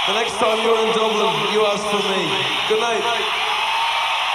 The next time you're in Dublin, you ask for me. Good night.